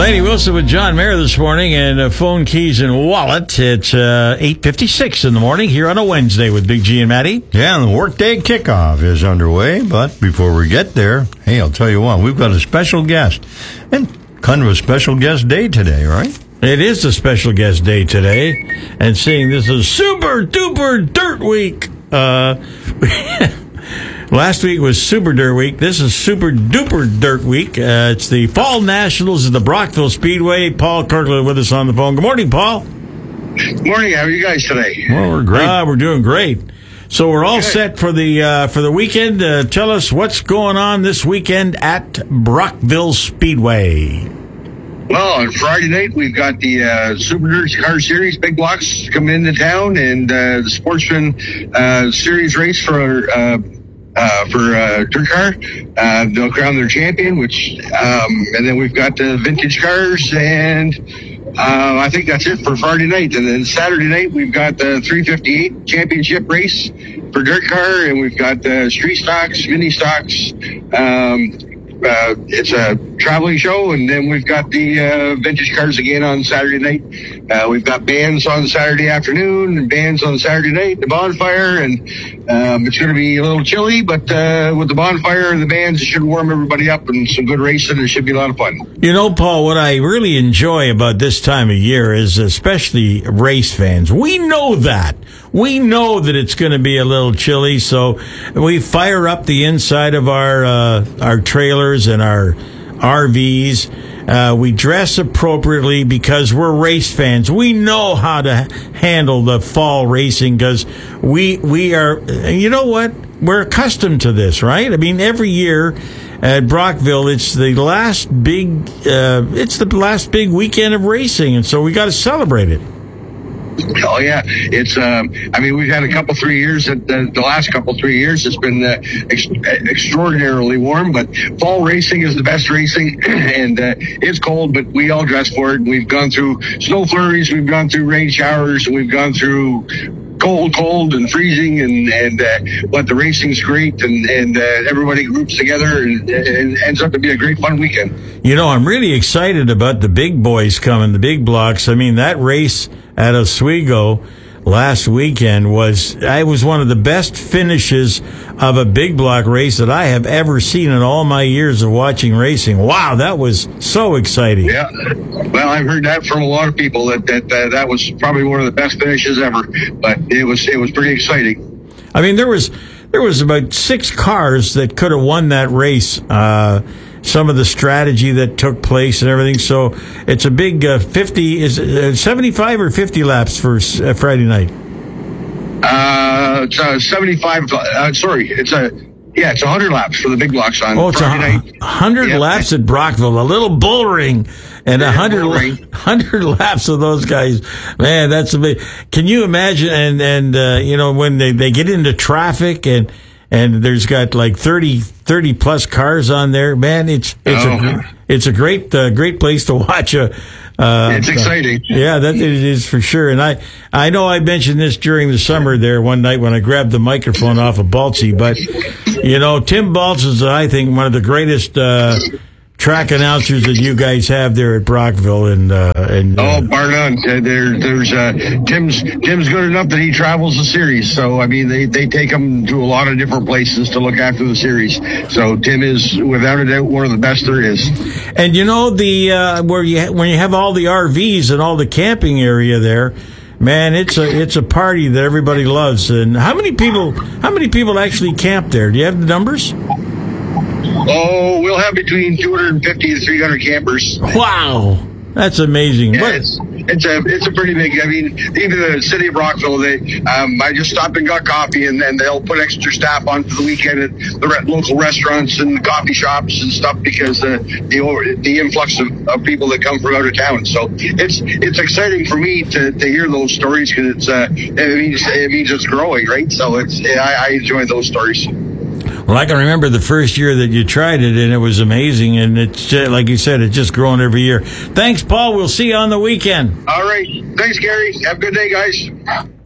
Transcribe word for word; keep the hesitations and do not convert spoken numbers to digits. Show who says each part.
Speaker 1: Laney Wilson with John Mayer this morning, and uh, phone, keys, and wallet. It's uh, eight fifty-six in the morning here on a Wednesday with Big G and Maddie.
Speaker 2: Yeah, and the workday kickoff is underway. But before we get there, hey, I'll tell you what, we've got a special guest. And kind of a special guest day today, right?
Speaker 1: It is a special guest day today. And seeing this is Super Duper Dirt Week. Uh... Last week was Super Dirt Week. This is Super Duper Dirt Week. Uh, it's the Fall Nationals at the Brockville Speedway. Paul Kirkland with us on the phone. Good morning, Paul.
Speaker 3: Good morning. How are you guys today?
Speaker 1: Well, we're great. Uh, we're doing great. So we're all Good. set for the uh, for the weekend. Uh, tell us what's going on this weekend at Brockville Speedway.
Speaker 3: Well, on Friday night, we've got the uh, Super Dirt Car Series Big Blocks coming into town, and uh, the Sportsman uh, Series race for... Uh, Uh, for uh, dirt car, uh, they'll crown their champion. Which, um, and then we've got the vintage cars, and uh, I think that's it for Friday night. And then Saturday night we've got the three fifty-eight championship race for dirt car, and we've got the street stocks, mini stocks. Um, uh, it's a traveling show, and then we've got the uh, vintage cars again on Saturday night. Uh, we've got bands on Saturday afternoon and bands on Saturday night, the bonfire, and um, it's going to be a little chilly, but uh, with the bonfire and the bands, it should warm everybody up, and some good racing. It should be a lot of fun.
Speaker 1: You know, Paul, what I really enjoy about this time of year is especially race fans. We know that. We know that it's going to be a little chilly, so we fire up the inside of our uh, our trailers and our R Vs. Uh, we dress appropriately because we're race fans. We know how to handle the fall racing because we we are. You know what? We're accustomed to this, right? I mean, every year at Brockville, it's the last big. Uh, it's the last big weekend of racing, and so we got to celebrate it.
Speaker 3: Oh yeah, it's. Um, I mean, we've had a couple, three years. That the, the last couple, three years, it's been uh, ex- extraordinarily warm. But fall racing is the best racing, and uh, it's cold, but we all dress for it. We've gone through snow flurries, we've gone through rain showers, we've gone through cold, cold, and freezing, and and uh, but the racing's great, and and uh, everybody groups together, and, and ends up to be a great, fun weekend.
Speaker 1: You know, I'm really excited about the big boys coming, the big blocks. I mean, that race at Oswego last weekend was, it was one of the best finishes of a big block race that I have ever seen in all my years of watching racing. Wow, that was so exciting.
Speaker 3: Yeah, well, I've heard that from a lot of people that that uh, that was probably one of the best finishes ever. But it was it was pretty exciting.
Speaker 1: I mean, there was there was about six cars that could have won that race. Uh, some of the strategy that took place and everything. So it's a big uh, fifty, is it uh, seventy-five or fifty laps for uh, Friday night?
Speaker 3: Uh, it's uh, seventy-five. Uh, sorry, it's a yeah, it's one hundred laps for the big blocks on
Speaker 1: oh, it's
Speaker 3: Friday
Speaker 1: a,
Speaker 3: night.
Speaker 1: one hundred yeah. laps at Brockville, a little bull ring, and yeah, one hundred, la- one hundred laps of those guys. Man, that's a big. Can you imagine? And and uh, you know, when they, they get into traffic and. And there's got like thirty, thirty plus cars on there. Man, it's it's oh. a it's a great uh, great place to watch a. Uh,
Speaker 3: it's exciting.
Speaker 1: Uh, yeah, that it is for sure. And I I know I mentioned this during the summer there one night when I grabbed the microphone off of Baltzy, but you know, Tim Baltz is, I think, one of the greatest uh, track announcers that you guys have there at Brockville, and uh, and uh,
Speaker 3: oh, bar none. Uh, there, there's uh, Tim's Tim's good enough that he travels the series. So I mean, they, they take him to a lot of different places to look after the series. So Tim is without a doubt one of the best there is.
Speaker 1: And you know the uh, where you ha- when you have all the R Vs and all the camping area there. Man, it's a it's a party that everybody loves. And how many people how many people actually camp there? Do you have the numbers?
Speaker 3: Oh, we'll have between two hundred fifty to three hundred campers.
Speaker 1: Wow, that's amazing.
Speaker 3: Yeah, it's, it's a it's a pretty big. I mean, even the city of Brockville, they um, I just stopped and got coffee, and then they'll put extra staff on for the weekend at the re- local restaurants and coffee shops and stuff because uh, the the influx of, of people that come from out of town. So it's it's exciting for me to, to hear those stories because it's uh, it means it means it's growing, right? So it's I, I enjoy those stories.
Speaker 1: Well, I can remember the first year that you tried it, and it was amazing. And it's just, like you said, it's just growing every year. Thanks, Paul. We'll see you on the weekend.
Speaker 3: All right. Thanks, Gary. Have a good day, guys.